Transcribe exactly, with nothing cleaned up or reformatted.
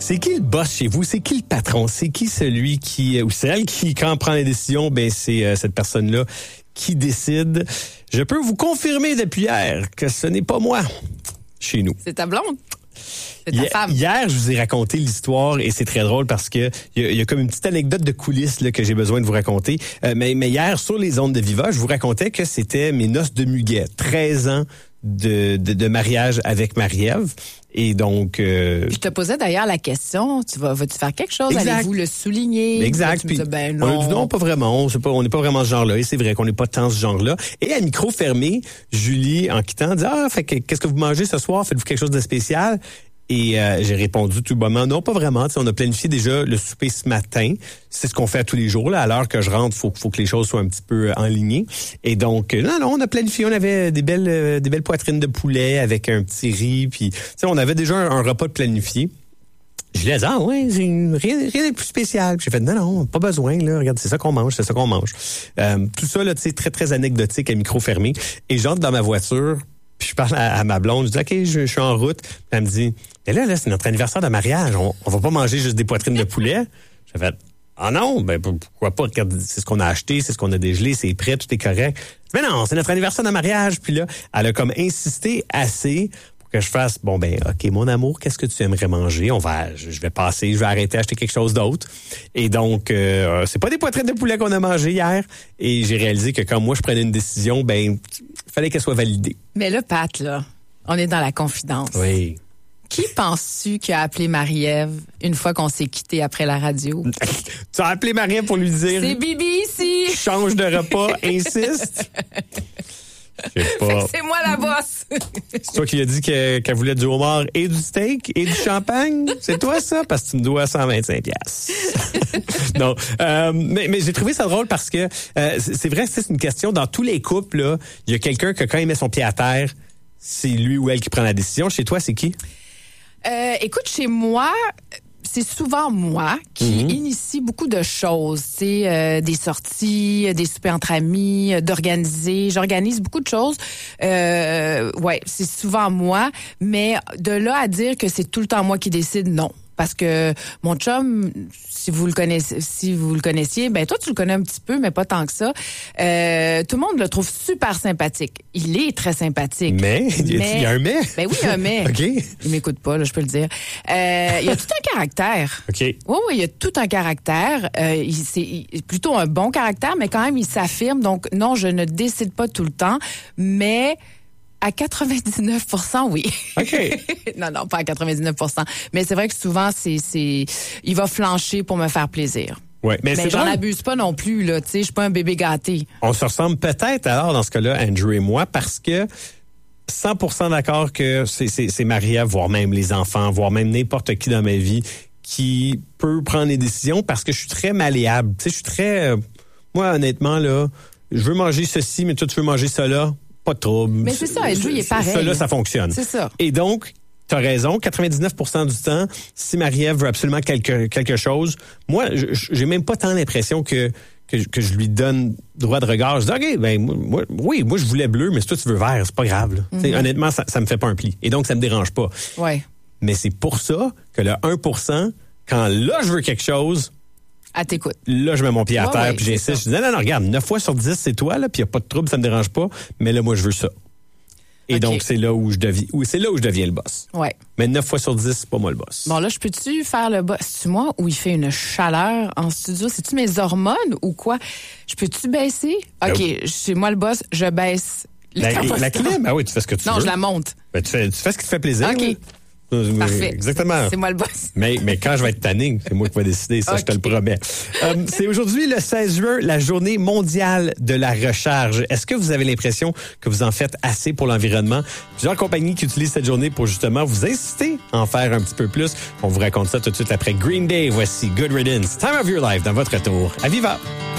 C'est qui le boss chez vous? C'est qui le patron? C'est qui celui qui, ou celle qui, quand on prend les décisions, ben c'est euh, cette personne-là qui décide. Je peux vous confirmer depuis hier que ce n'est pas moi chez nous. C'est ta blonde? C'est ta Hi- femme? Hier, je vous ai raconté l'histoire et c'est très drôle parce que il y, y a comme une petite anecdote de coulisses là, que j'ai besoin de vous raconter. Euh, mais, mais hier, sur les ondes de Viva, je vous racontais que c'était mes noces de muguet. treize ans de, de, de mariage avec Marie-Ève. Et donc... Euh, Je te posais d'ailleurs la question, tu vas, vas-tu faire quelque chose? Exact. Allez-vous le souligner? Exact. Tu me Puis, disais, ben on non. a dit non, pas vraiment. On n'est pas, on n'est pas vraiment ce genre-là. Et c'est vrai qu'on n'est pas tant ce genre-là. Et à micro fermé, Julie, en quittant, dit, ah, fait que, qu'est-ce que vous mangez ce soir? Faites-vous quelque chose de spécial? Et euh, j'ai répondu tout bonnement, non, pas vraiment. T'sais, on a planifié déjà le souper ce matin. C'est ce qu'on fait à tous les jours. Là, à l'heure que je rentre, faut, faut que les choses soient un petit peu enlignées. Et donc, euh, non, non, on a planifié. On avait des belles, euh, des belles poitrines de poulet avec un petit riz. Puis, on avait déjà un, un repas de planifié. Je lui ai dit, ah ouais, c'est une- rien, rien de plus spécial. Puis j'ai fait, non, non, pas besoin, là. Regarde, c'est ça qu'on mange, c'est ça qu'on mange. Euh, tout ça, là, tu sais, très, très anecdotique à micro fermé. Et j'entre dans ma voiture, puis je parle à, à ma blonde, je dis, OK, je, je suis en route. Puis elle me dit, mais là, là, c'est notre anniversaire de mariage. On, on va pas manger juste des poitrines de poulet. J'ai fait, ah non, ben pourquoi pas? Regarde, c'est ce qu'on a acheté, c'est ce qu'on a dégelé, c'est prêt, tout est correct. Mais non, c'est notre anniversaire de mariage. Puis là, elle a comme insisté assez que je fasse, bon ben, OK, mon amour, qu'est-ce que tu aimerais manger? On va, je, je vais passer, je vais arrêter acheter quelque chose d'autre. Et donc, euh, c'est pas des poitrines de poulet qu'on a mangé hier. Et j'ai réalisé que quand moi, je prenais une décision, ben, il fallait qu'elle soit validée. Mais là, Pat, là, on est dans la confidence. Oui. Qui penses-tu qui a appelé Marie-Ève une fois qu'on s'est quitté après la radio? Tu as appelé Marie pour lui dire, C'est Bibi ici! change de repas, insiste. Je sais Fait pas. que c'est moi la bosse! C'est toi qui lui as dit que- qu'elle voulait du homard et du steak et du champagne? C'est toi ça? Parce que tu me dois cent vingt-cinq piastres. Non. Euh, mais mais j'ai trouvé ça drôle parce que euh, c'est c'est vrai que c'est une question. Dans tous les couples, là, il y a quelqu'un que quand il met son pied à terre, c'est lui ou elle qui prend la décision. Chez toi, c'est qui? Euh, écoute, chez moi, c'est souvent moi qui Mm-hmm. initie beaucoup de choses. C'est euh, des sorties, des soupers entre amis, euh, d'organiser. J'organise beaucoup de choses. Euh, ouais, c'est souvent moi. Mais de là à dire que c'est tout le temps moi qui décide, non. Parce que mon chum, si vous le connaissez, si vous le connaissiez, ben toi tu le connais un petit peu, mais pas tant que ça. Euh, tout le monde le trouve super sympathique. Il est très sympathique. Mais? Il y a- il y a un mais? Ben oui, il y a un mais. OK. Il m'écoute pas, là, je peux le dire. Euh, il y a tout un caractère. OK. Oui, oui, il y a tout un caractère. Euh, il, c'est il- plutôt un bon caractère, mais quand même, il s'affirme. Donc, non, je ne décide pas tout le temps, mais à quatre-vingt-dix-neuf pour cent, oui. OK. non, non, pas à quatre-vingt-dix-neuf pour cent. Mais c'est vrai que souvent, c'est, c'est, il va flancher pour me faire plaisir. Ouais, mais, Mais c'est j'en drôle. abuse pas non plus, là. Tu sais, je suis pas un bébé gâté. On se ressemble peut-être alors dans ce cas-là, Andrew et moi, parce que cent pour cent d'accord que c'est, c'est, c'est Marie-Ève, voire même les enfants, voire même n'importe qui dans ma vie, qui peut prendre les décisions parce que je suis très malléable. Tu sais, je suis très... euh, moi, honnêtement, là, je veux manger ceci, mais toi, tu veux manger cela. Pas de trouble. Mais c'est ça, Andrew, il est pareil. Cela, ça fonctionne. C'est ça. Et donc, t'as raison, quatre-vingt-dix-neuf pour cent du temps, si Marie-Ève veut absolument quelque, quelque chose, moi, je- j'ai même pas tant l'impression que, que, que je lui donne droit de regard. Je dis, OK, ben, moi, oui, moi, je voulais bleu, mais si toi, tu veux vert, c'est pas grave. Là. Tu sais, honnêtement, ça, ça me fait pas un pli. Et donc, ça me dérange pas. Ouais. Mais c'est pour ça que le un pour cent, quand là, je veux quelque chose, À t'écoute. là, je mets mon pied à Ouais, terre, ouais, puis c'est j'insiste. ça. Je dis, non, non, non, regarde, neuf fois sur dix, c'est toi, là, puis il n'y a pas de trouble, ça me dérange pas, mais là, moi, je veux ça. Et OK. donc, c'est là où je deviens, où c'est là où je deviens le boss. Ouais. Mais neuf fois sur dix, c'est pas moi le boss. Bon, là, je peux-tu faire le boss? C'est-tu moi où il fait une chaleur en studio? C'est-tu mes hormones ou quoi? Je peux-tu baisser? OK, Ben c'est moi le boss, je baisse les La, la capacités. clim, ah oui, tu fais ce que tu Non, veux. je la monte. Ben, tu, fais, tu fais ce qui te fait plaisir. OK. là. Euh, Parfait. Exactement. C'est moi le boss. Mais, mais quand je vais être tanning, c'est moi qui vais décider, ça, OK. je te le promets. Euh, c'est aujourd'hui, le seize juin, la journée mondiale de la recharge. Est-ce que vous avez l'impression que vous en faites assez pour l'environnement? Plusieurs compagnies qui utilisent cette journée pour justement vous inciter à en faire un petit peu plus. On vous raconte ça tout de suite après Green Day. Voici Good Riddance, Time of Your Life dans votre tour à Viva.